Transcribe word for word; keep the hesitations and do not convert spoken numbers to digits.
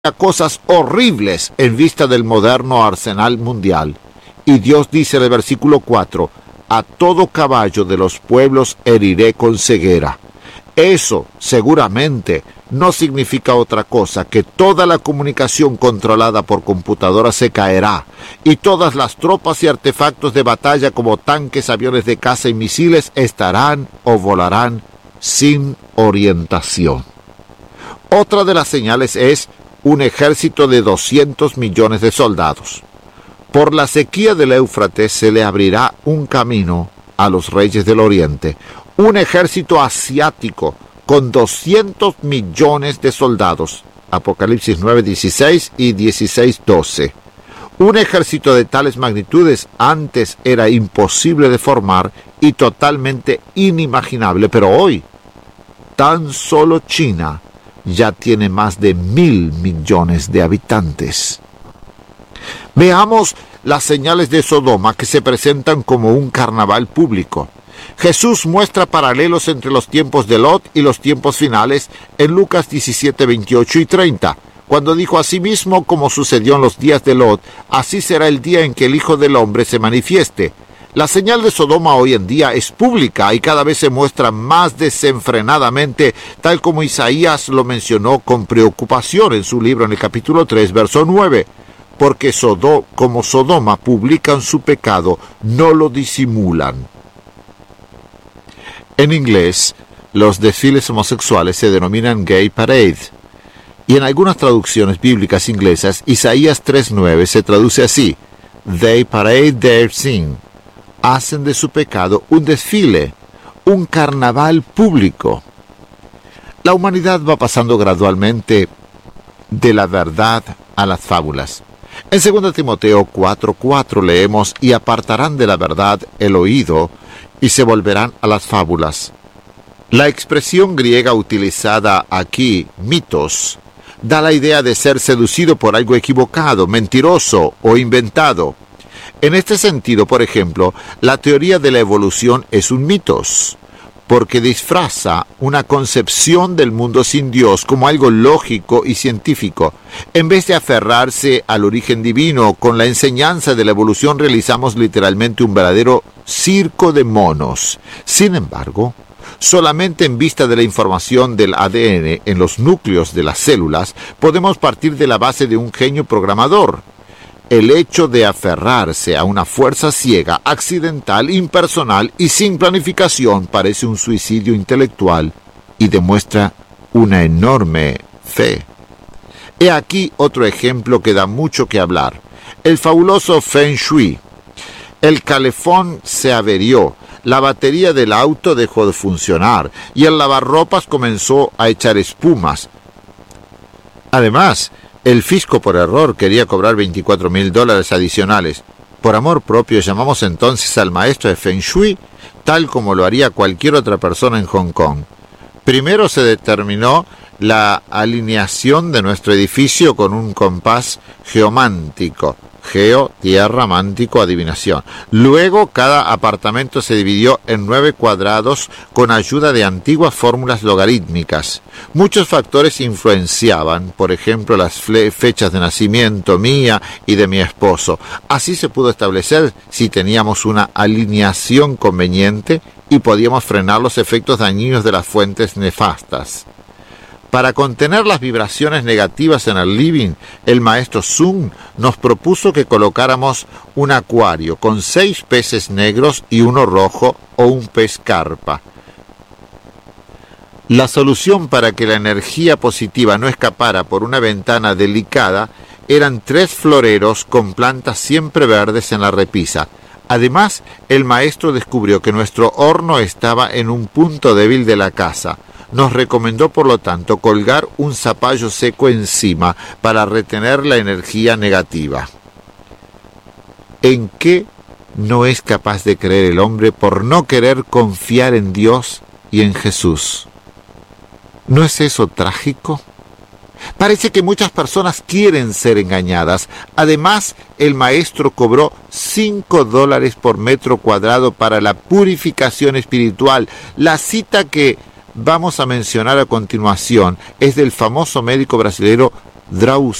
cosas horribles en vista del moderno arsenal mundial. Y Dios dice en el versículo cuatro, a todo caballo de los pueblos heriré con ceguera. Eso seguramente no significa otra cosa que toda la comunicación controlada por computadora se caerá y todas las tropas y artefactos de batalla como tanques, aviones de caza y misiles estarán o volarán sin orientación. Otra de las señales es un ejército de doscientos millones de soldados. Por la sequía del Éufrates se le abrirá un camino a los reyes del Oriente, un ejército asiático con doscientos millones de soldados. Apocalipsis nueve dieciséis y dieciséis doce. Un ejército de tales magnitudes antes era imposible de formar y totalmente inimaginable, pero hoy tan solo China ya tiene más de mil millones de habitantes. Veamos las señales de Sodoma que se presentan como un carnaval público. Jesús muestra paralelos entre los tiempos de Lot y los tiempos finales en Lucas diecisiete, veintiocho y treinta, cuando dijo asimismo, como sucedió en los días de Lot, así será el día en que el Hijo del Hombre se manifieste. La señal de Sodoma hoy en día es pública y cada vez se muestra más desenfrenadamente, tal como Isaías lo mencionó con preocupación en su libro en el capítulo tres, verso nueve. Porque Sodó, como Sodoma publican su pecado, no lo disimulan. En inglés, los desfiles homosexuales se denominan gay parade. Y en algunas traducciones bíblicas inglesas, Isaías tres nueve se traduce así: They parade their sin. Hacen de su pecado un desfile, un carnaval público. La humanidad va pasando gradualmente de la verdad a las fábulas. En segunda Timoteo cuatro cuatro leemos, y apartarán de la verdad el oído, y se volverán a las fábulas. La expresión griega utilizada aquí, mitos, da la idea de ser seducido por algo equivocado, mentiroso o inventado. En este sentido, por ejemplo, la teoría de la evolución es un mitos, porque disfraza una concepción del mundo sin Dios como algo lógico y científico. En vez de aferrarse al origen divino, con la enseñanza de la evolución realizamos literalmente un verdadero circo de monos. Sin embargo, solamente en vista de la información del A D N en los núcleos de las células, podemos partir de la base de un genio programador. El hecho de aferrarse a una fuerza ciega, accidental, impersonal y sin planificación parece un suicidio intelectual y demuestra una enorme fe. He aquí otro ejemplo que da mucho que hablar. El fabuloso Feng Shui. El calefón se averió, la batería del auto dejó de funcionar y el lavarropas comenzó a echar espumas. Además, el fisco por error quería cobrar veinticuatro mil dólares adicionales. Por amor propio llamamos entonces al maestro de Feng Shui, tal como lo haría cualquier otra persona en Hong Kong. Primero se determinó la alineación de nuestro edificio con un compás geomántico. Geo, tierra, mántico, adivinación. Luego cada apartamento se dividió en nueve cuadrados con ayuda de antiguas fórmulas logarítmicas. Muchos factores influenciaban, por ejemplo las fechas de nacimiento mía y de mi esposo. Así se pudo establecer si teníamos una alineación conveniente y podíamos frenar los efectos dañinos de las fuentes nefastas. Para contener las vibraciones negativas en el living, el maestro Sun nos propuso que colocáramos un acuario con seis peces negros y uno rojo o un pez carpa. La solución para que la energía positiva no escapara por una ventana delicada eran tres floreros con plantas siempre verdes en la repisa. Además, el maestro descubrió que nuestro horno estaba en un punto débil de la casa. Nos recomendó, por lo tanto, colgar un zapallo seco encima para retener la energía negativa. ¿En qué no es capaz de creer el hombre por no querer confiar en Dios y en Jesús? ¿No es eso trágico? Parece que muchas personas quieren ser engañadas. Además, el maestro cobró cinco dólares por metro cuadrado para la purificación espiritual. La cita que vamos a mencionar a continuación es del famoso médico brasileño Draus